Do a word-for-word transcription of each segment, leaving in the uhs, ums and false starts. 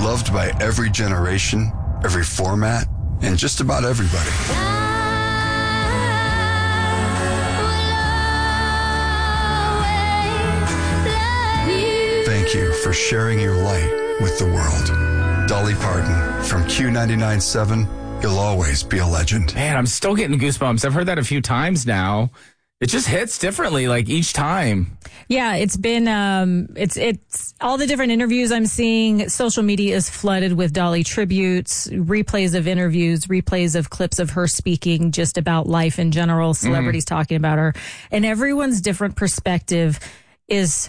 Loved by every generation, every format, and just about everybody. Thank you for sharing your light with the world. Dolly Parton, from Q ninety-nine point seven, you'll always be a legend. Man, I'm still getting goosebumps. I've heard that a few times now. It just hits differently, like each time. Yeah, it's been, um, it's, it's all the different interviews I'm seeing. Social media is flooded with Dolly tributes, replays of interviews, replays of clips of her speaking just about life in general, celebrities mm-hmm. talking about her. And everyone's different perspective is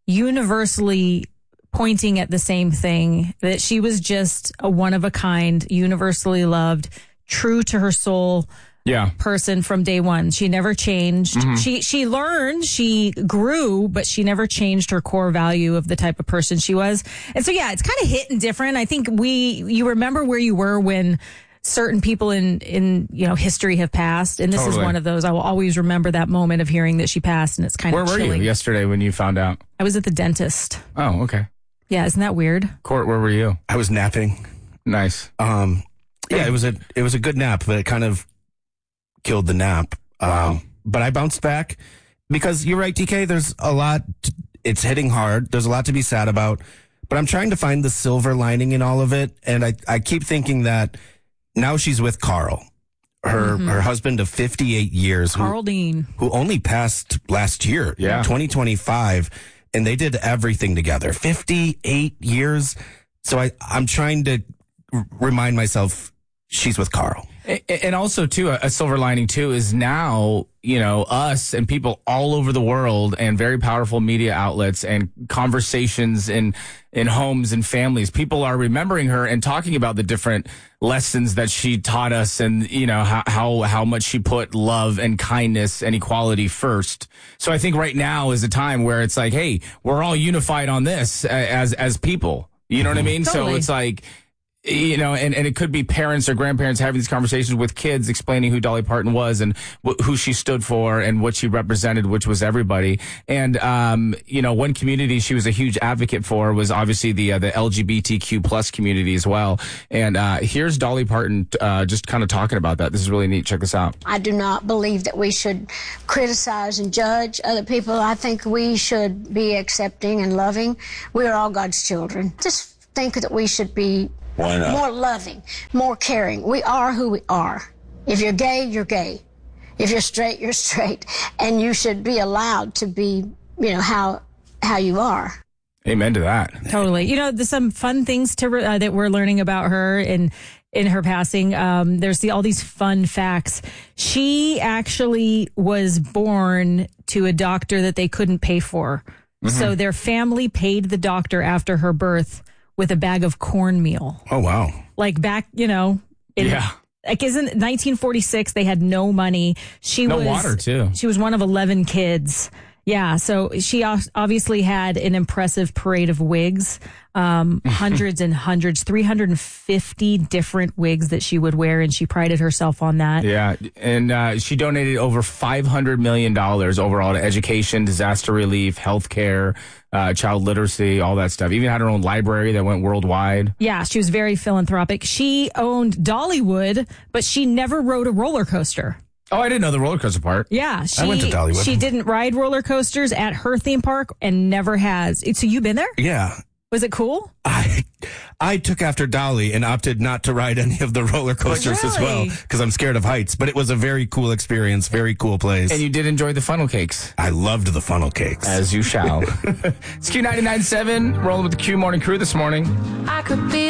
universally pointing at the same thing, that she was just a one of a kind, universally loved, true to her soul. Yeah. Person from day one. She never changed. Mm-hmm. She she learned, she grew, but she never changed her core value of the type of person she was. And so, yeah, it's kind of hitting different. I think we, you remember where you were when certain people in, in, you know, history have passed. And this Totally. is one of those. I will always remember that moment of hearing that she passed, and it's kind Where of were chilling. you yesterday when you found out? I was at the dentist. Oh, okay. Yeah, isn't that weird? Court, where were you? I was napping. Nice. Um, yeah, it was a, it was a good nap, but it kind of killed the nap. Wow. Um, but I bounced back because you're right, D K, there's a lot, to, it's hitting hard. There's a lot to be sad about, but I'm trying to find the silver lining in all of it. And I, I keep thinking that now she's with Carl, her, mm-hmm. her husband of fifty-eight years, Carl who, Dean, who only passed last year, yeah. twenty twenty-five. And they did everything together, fifty-eight years. So I, I'm trying to r- remind myself she's with Carl. And also, too, a silver lining, too, is now, you know, us and people all over the world and very powerful media outlets and conversations in, in homes and families. People are remembering her and talking about the different lessons that she taught us and, you know, how, how, how much she put love and kindness and equality first. So I think right now is a time where it's like, hey, we're all unified on this as, as people. You know what I mean? Totally. So it's like, you know, and, and it could be parents or grandparents having these conversations with kids, explaining who Dolly Parton was and wh- who she stood for and what she represented, which was everybody. And, um, you know, one community she was a huge advocate for was obviously the, uh, the L G B T Q plus community as well. And, uh, here's Dolly Parton, uh, just kind of talking about that. This is really neat. Check this out. I do not believe that we should criticize and judge other people. I think we should be accepting and loving. We are all God's children. Just think that we should be more loving, more caring. We are who we are. If you're gay, you're gay. If you're straight, you're straight. And you should be allowed to be, you know, how how you are. Amen to that. Totally. You know, there's some fun things to uh, that we're learning about her in in her passing. Um, there's the, all these fun facts. She actually was born to a doctor that they couldn't pay for. Mm-hmm. So their family paid the doctor after her birth with a bag of cornmeal. Oh, wow. Like back, you know. In, yeah. Like, isn't nineteen forty-six, they had no money. She no was, water, too. She was one of eleven kids. Yeah, so she obviously had an impressive parade of wigs, um, hundreds and hundreds, three hundred fifty different wigs that she would wear, and she prided herself on that. Yeah, and uh, she donated over five hundred million dollars overall to education, disaster relief, healthcare, uh, child literacy, all that stuff. Even had her own library that went worldwide. Yeah, she was very philanthropic. She owned Dollywood, but she never rode a roller coaster. Oh, I didn't know the roller coaster part. Yeah, she, I went to Dollywood. She didn't ride roller coasters at her theme park and never has. So you been there? Yeah. Was it cool? I I took after Dolly and opted not to ride any of the roller coasters really? as well because I'm scared of heights. But it was a very cool experience, very cool place. And you did enjoy the funnel cakes. I loved the funnel cakes. As you shall. It's Q ninety-nine point seven, rolling with the Q Morning Crew this morning. I could be